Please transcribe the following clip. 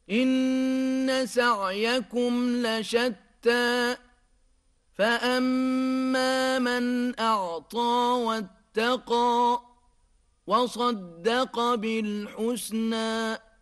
إن سعيكم لشتى فأما من أعطى واتقى وصدق بالحسنى